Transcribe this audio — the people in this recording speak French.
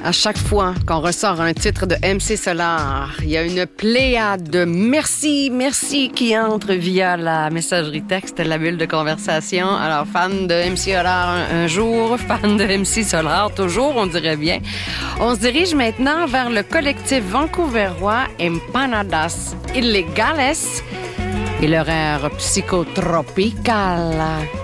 À chaque fois qu'on ressort un titre de MC Solar, il y a une pléiade de merci qui entre via la messagerie texte, la bulle de conversation. Alors, fan de MC Solar un jour, fan de MC Solar toujours, on dirait bien. On se dirige maintenant vers le collectif vancouverois Empanadas Illegales et leur air psychotropical.